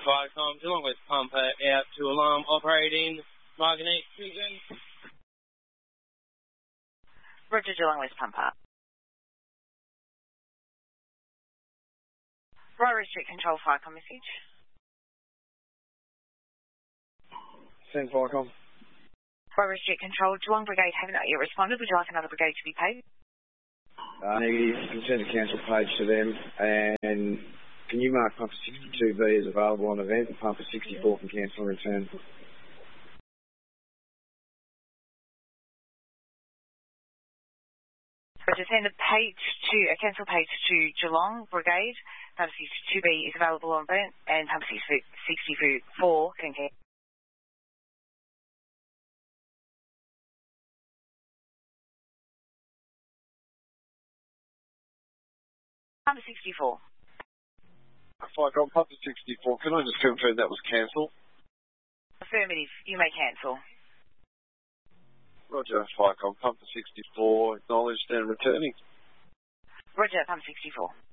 Viacom, Geelong West Pumper out to alarm operating Margate Prison. Roger, Geelong West Pumper. Ryrie Street Control Viacom message. Send Viacom. Ryrie Street Control, Geelong Brigade haven't yet responded. Would you like another brigade to be paid? Negative. You can send a cancel page to them. And can you mark Pumper 62B as available on event and Pumper 64 can cancel and return? Roger, send a cancel page to Geelong Brigade. Pumper 62B is available on event and Pumper 64 can cancel. Pumper 64. Viacom, Pumper 64. Can I just confirm that was cancelled? Affirmative. You may cancel. Roger, Viacom, Pumper 64. Acknowledged and returning. Roger, Pumper 64.